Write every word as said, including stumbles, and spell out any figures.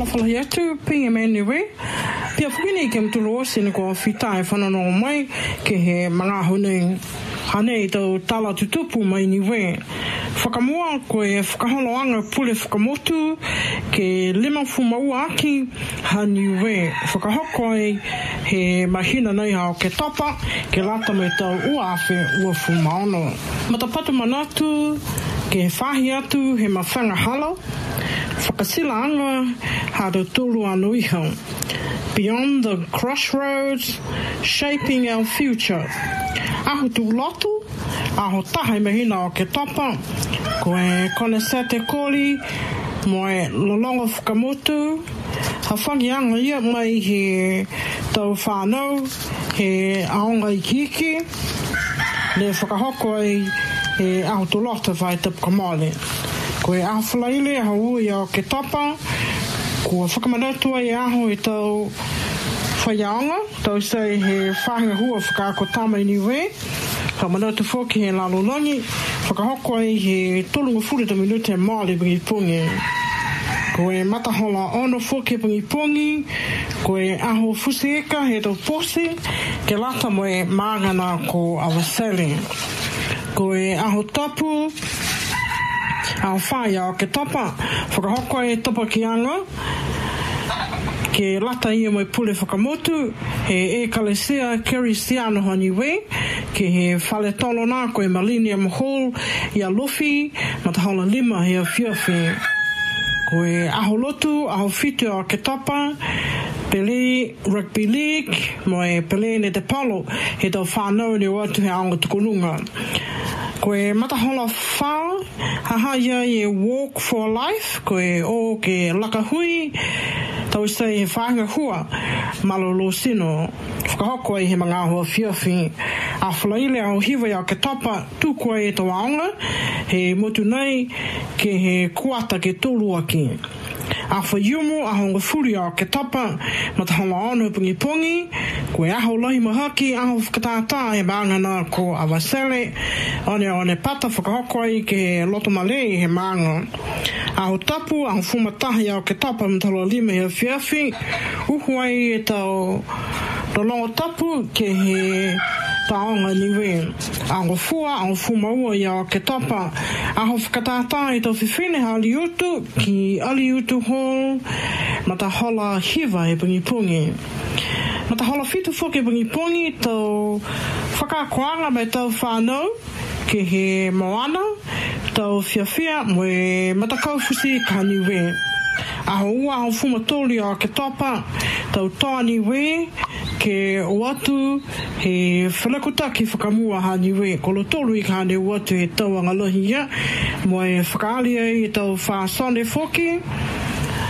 falafala yatu pinga meni we pia fukini ke mtulo sini ko fitai whanano mai ke he mga hune hane tau tala tutupu mai ni we whakamua ko e whakaholoanga pule whakamotu ke lima fumaua aki hani we whakahoko e he mahina nei hao ke tapa ke lata me tau uafe ua fumaono matapatu manatu ke whahi atu he mawhanga halo whakasila anga hado tulu anu iho. Beyond the crossroads, shaping our future. Aho tu lotu, aho taha mehina o ke tapa, ko e kone sete koli, mo e lolonga whakamotu, ha whangi anga ia mai he tau whanau, he aonga i kiki, le whakahoko ai he aho tu lotu vai tapu kamale. Ko e aho whalaile aho ui o ke tapa, ko whakamanatua i aho i tau whaiaonga, tau sei he whahinga hua whakaako tama i niwe, ka manatu whoki he lalolongi, whakahoko ai he tolunga furita minute maali pingi pungi. Ko e matahola ono whoki pingi pungi, ko e aho fusieka he tau posi, ke lata mo e maangana ko awasele. Ko e aho tapu, aho whaia o ke tapa, whakahoko e tapa ki anga, ke lata ia mai pule whakamotu, he e kalesia Kerisiano haniwe, ke he whale tolo nā ko e Millennium Hall, ia Luffy, matahola lima he a whiawhi. Ko e aho lotu, aho whitu o ke tapa, Pele Rugby League, mo e Pele ne te palo, he tau whanau ni watu he aonga tukununga. Ko e matahola whao, haha ia e Walk for Life, ko e o ke lakahui, tau sei he whainga hua, malolo sino, whakahoko ai he mga hoa whiawhi, a whalaile au hiwa au ke tapa, tūkua e tau aonga, he motu nei, ke he kuata ke tolu aki. A whaiumu, a honga furi au ke tapa, matahonga ono pungi pungi, ko e aho lahi mahaki, aho whakatātā e maangana ko awasele, one one pata whakahoko ai ke he loto malei he maanga. Aho tapu, aho fumatahi au ke tapa matalo lima he whiawhi, uhu ai e tau rolongo tapu ke he taonga niwe. Aho fua, aho fumaua i au ke tapa, aho whakatātā i tau whiwhine ha aliutu ki aliutu hall, matahola hiva e pungi pungi. Matahola fitu whoke pungi pungi tau whakakoanga mai tau whanau ke he moana, tau whiawhia mo e matakaufusi ka niwe. Aho ua aho fumatoli o ke tapa, tau toa niwe, ke o atu he whalakuta ki whakamua ha niwe. Kolo tolu i ka ne o atu he tau angalohi ia, mo e whakaalia i tau whaasone whoki,